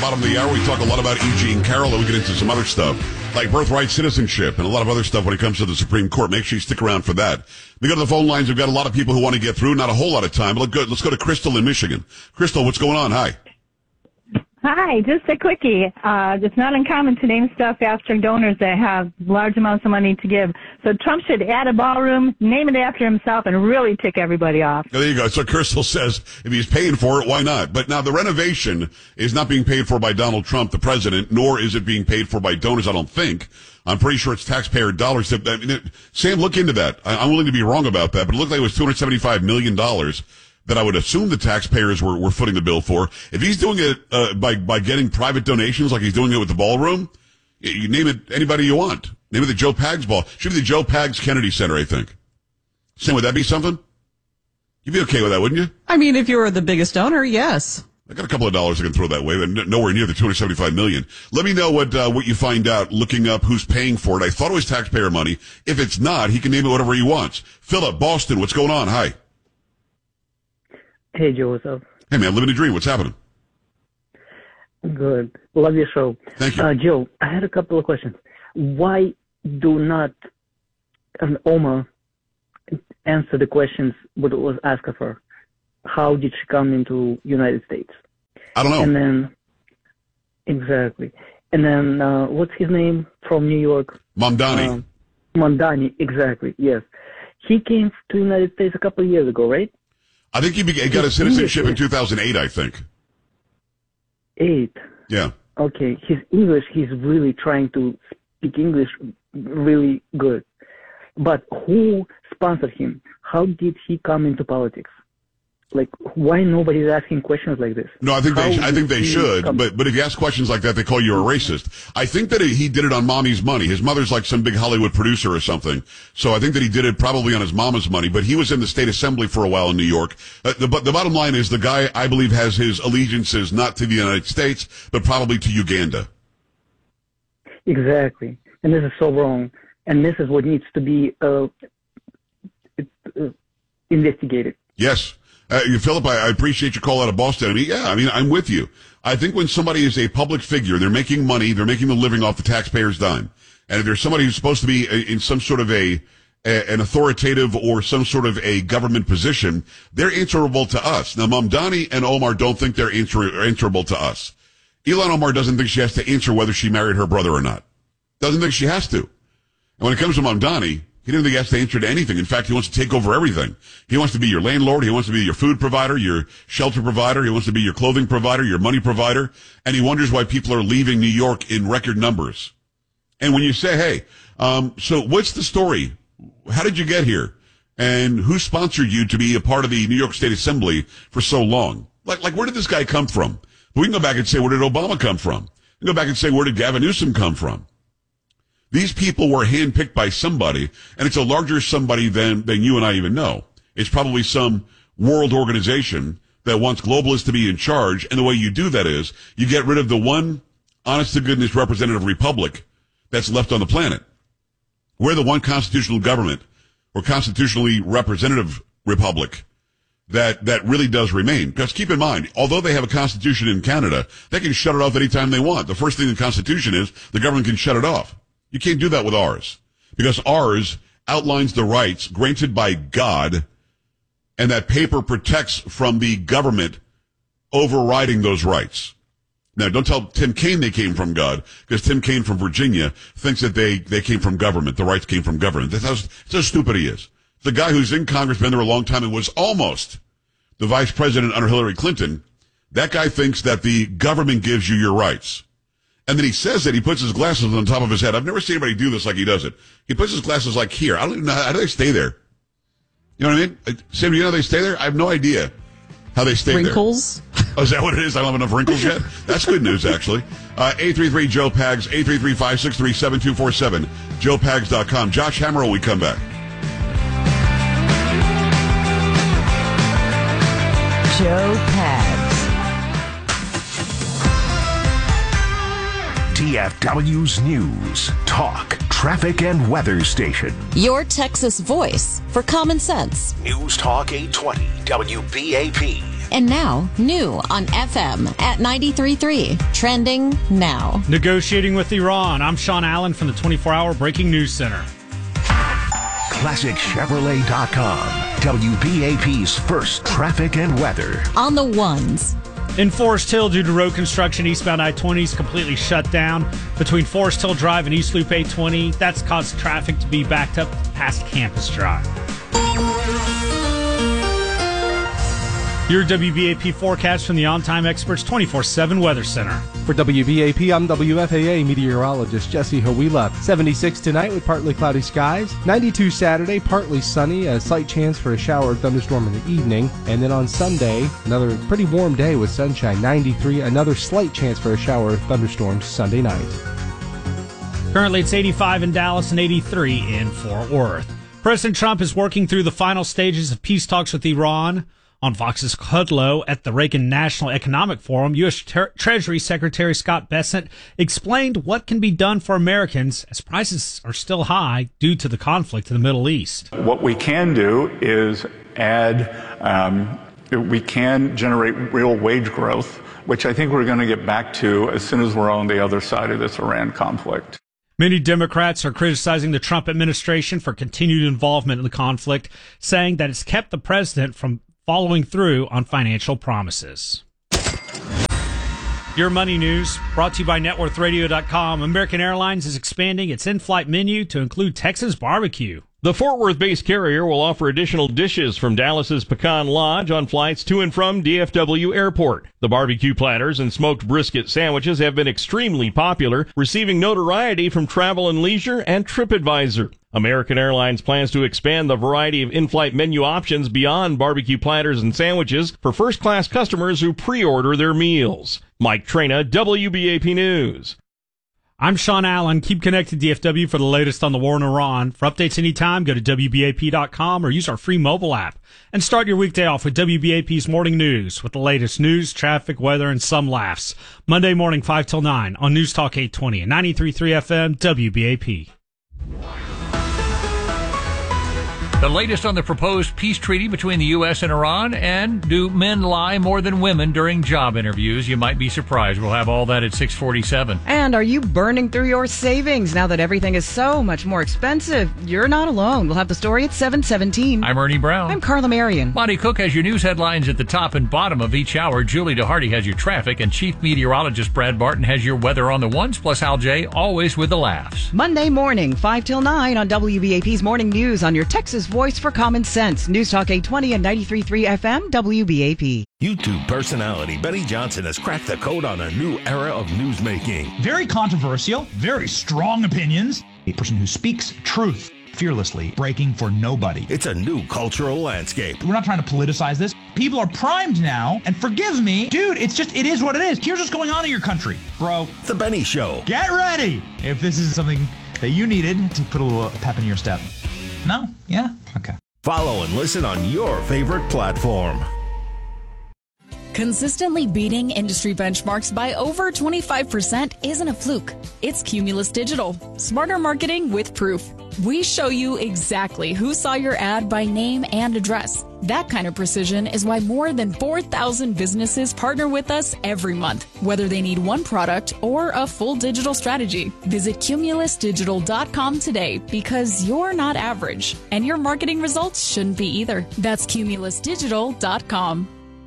Bottom of the hour, we talk a lot about E.G. and Carroll, and we get into some other stuff, like birthright citizenship and a lot of other stuff when it comes to the Supreme Court. Make sure you stick around for that. We go to the phone lines. We've got a lot of people who want to get through, not a whole lot of time. Let's go to Crystal in Michigan. Crystal, what's going on? Hi. Hi, just a quickie. It's not uncommon to name stuff after donors that have large amounts of money to give. So Trump should add a ballroom, name it after himself, and really tick everybody off. There you go. So Crystal says if he's paying for it, why not? But now the renovation is not being paid for by Donald Trump, the president, nor is it being paid for by donors, I don't think. I'm pretty sure it's taxpayer dollars. Sam, look into that. I'm willing to be wrong about that, but it looked like it was $275 million. That I would assume the taxpayers were footing the bill for. If he's doing it by getting private donations like he's doing it with the ballroom, you name it anybody you want. Name it the Joe Pags ball. Should be the Joe Pags Kennedy Center, I think. Sam, would that be something? You'd be okay with that, wouldn't you? I mean, if you were the biggest donor, yes. I got a couple of dollars I can throw that way, but nowhere near the $275 million. Let me know what you find out looking up who's paying for it. I thought it was taxpayer money. If it's not, he can name it whatever he wants. Philip, Boston, what's going on? Hi. Hey, Joe, what's up? Hey, man, living a dream. What's happening? Good. Love your show. Thank you. Joe, I had a couple of questions. Why do not Omar answer the questions what was asked of her? How did she come into United States? I don't know. And then, exactly. And then, what's his name from New York? Mamdani. Mamdani, exactly, yes. He came to the United States a couple of years ago, right? I think he got his citizenship in 2008, I think. 8? Yeah. Okay, his English, he's really trying to speak English really good. But who sponsored him? How did he come into politics? Like, why nobody's asking questions like this? No, I think they should. But if you ask questions like that, they call you a racist. I think that he did it on mommy's money. His mother's like some big Hollywood producer or something. So I think that he did it probably on his mama's money. But he was in the state assembly for a while in New York. The bottom line is the guy, I believe, has his allegiances not to the United States, but probably to Uganda. Exactly. And this is so wrong. And this is what needs to be investigated. Yes. Philip, I appreciate your call out of Boston. I'm with you. I think when somebody is a public figure, they're making money, they're making a living off the taxpayer's dime. And if there's somebody who's supposed to be in some sort of an authoritative or some sort of a government position, they're answerable to us. Now, Mamdani and Omar don't think they're answerable to us. Ilhan Omar doesn't think she has to answer whether she married her brother or not. Doesn't think she has to. And when it comes to Mamdani, he didn't think he has to answer to anything. In fact, he wants to take over everything. He wants to be your landlord. He wants to be your food provider, your shelter provider. He wants to be your clothing provider, your money provider. And he wonders why people are leaving New York in record numbers. And when you say, hey, so what's the story? How did you get here? And who sponsored you to be a part of the New York State Assembly for so long? Like where did this guy come from? But we can go back and say, where did Obama come from? We can go back and say, where did Gavin Newsom come from? These people were handpicked by somebody, and it's a larger somebody than you and I even know. It's probably some world organization that wants globalists to be in charge, and the way you do that is you get rid of the one honest-to-goodness representative republic that's left on the planet. We're the one constitutional government or constitutionally representative republic that really does remain. Because keep in mind, although they have a constitution in Canada, they can shut it off anytime they want. The first thing in the Constitution is the government can shut it off. You can't do that with ours, because ours outlines the rights granted by God, and that paper protects from the government overriding those rights. Now, don't tell Tim Kaine they came from God, because Tim Kaine from Virginia thinks that they came from government. The rights came from government. That's how stupid he is. The guy who's in Congress, been there a long time, and was almost the vice president under Hillary Clinton, that guy thinks that the government gives you your rights. And then he says that he puts his glasses on top of his head. I've never seen anybody do this like he does it. He puts his glasses like here. I don't even know how do they stay there. You know what I mean? Sam, do you know how they stay there? I have no idea how they stay Wrinkles? there. Oh, is that what it is? I don't have enough wrinkles yet? That's good news, actually. 833-JOE-PAGS, 833-563-7247, joepags.com. Josh Hammer when we come back. Joe Pags. DFW's News, Talk, Traffic, and Weather Station. Your Texas voice for common sense. News Talk 820, WBAP. And now, new on FM at 93.3. Trending now. Negotiating with Iran. I'm Sean Allen from the 24-Hour Breaking News Center. ClassicChevrolet.com. WBAP's first traffic and weather. On the ones. In Forest Hill, due to road construction, eastbound I-20 is completely shut down between Forest Hill Drive and East Loop 820. That's caused traffic to be backed up past Campus Drive. Your WBAP forecast from the On-Time Experts 24/7 Weather Center. For WBAP, I'm WFAA meteorologist Jesse Hawila. 76 tonight with partly cloudy skies. 92 Saturday, partly sunny. A slight chance for a shower or thunderstorm in the evening. And then on Sunday, another pretty warm day with sunshine. 93, another slight chance for a shower or thunderstorm Sunday night. Currently, it's 85 in Dallas and 83 in Fort Worth. President Trump is working through the final stages of peace talks with Iran. On Fox's Kudlow at the Reagan National Economic Forum, U.S. Treasury Secretary Scott Bessent explained what can be done for Americans as prices are still high due to the conflict in the Middle East. What we can do is we can generate real wage growth, which I think we're going to get back to as soon as we're on the other side of this Iran conflict. Many Democrats are criticizing the Trump administration for continued involvement in the conflict, saying that it's kept the president from following through on financial promises. Your money news brought to you by NetworthRadio.com. American Airlines is expanding its in-flight menu to include Texas barbecue. The Fort Worth-based carrier will offer additional dishes from Dallas's Pecan Lodge on flights to and from DFW Airport. The barbecue platters and smoked brisket sandwiches have been extremely popular, receiving notoriety from Travel and Leisure and TripAdvisor. American Airlines plans to expand the variety of in-flight menu options beyond barbecue platters and sandwiches for first-class customers who pre-order their meals. Mike Trena, WBAP News. I'm Sean Allen. Keep connected to DFW for the latest on the war in Iran. For updates anytime, go to WBAP.com or use our free mobile app. And start your weekday off with WBAP's Morning News with the latest news, traffic, weather, and some laughs. Monday morning, 5 till 9 on News Talk 820 and 93.3 FM WBAP. The latest on the proposed peace treaty between the U.S. and Iran, and do men lie more than women during job interviews? You might be surprised. We'll have all that at 6:47. And are you burning through your savings now that everything is so much more expensive? You're not alone. We'll have the story at 7:17. I'm Ernie Brown. I'm Carla Marion. Monty Cook has your news headlines at the top and bottom of each hour. Julie DeHarty has your traffic, and Chief Meteorologist Brad Barton has your weather on the ones, plus Al J, always with the laughs. Monday morning, 5 till 9 on WBAP's Morning News on your Texas voice for common sense. News Talk 820 and 93.3 FM WBAP. YouTube personality Benny Johnson has cracked the code on a new era of newsmaking. Very controversial, very strong opinions. A person who speaks truth fearlessly, breaking for nobody. It's a new cultural landscape. We're not trying to politicize this. People are primed now, and forgive me, dude, it is what it is. Here's what's going on in your country, bro. The Benny Show. Get ready if this is something that you needed to put a little pep in your step. No? Yeah? Okay. Follow and listen on your favorite platform. Consistently beating industry benchmarks by over 25% isn't a fluke. It's Cumulus Digital. Smarter marketing with proof. We show you exactly who saw your ad by name and address. That kind of precision is why more than 4,000 businesses partner with us every month, whether they need one product or a full digital strategy. Visit cumulusdigital.com today, because you're not average, and your marketing results shouldn't be either. That's cumulusdigital.com.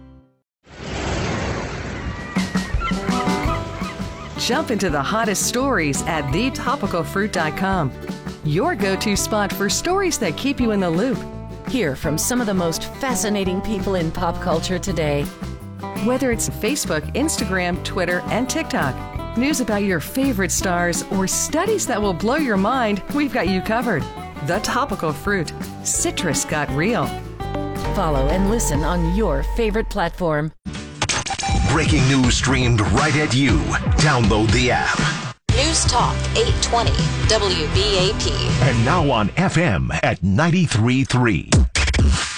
Jump into the hottest stories at thetopicalfruit.com. Your go-to spot for stories that keep you in the loop. Hear from some of the most fascinating people in pop culture today. Whether it's Facebook, Instagram, Twitter, and TikTok, news about your favorite stars, or studies that will blow your mind, we've got you covered. The Topical Fruit. Citrus got real. Follow and listen on your favorite platform. Breaking news streamed right at you. Download the app. News Talk 820 WBAP. And now on FM at 93.3.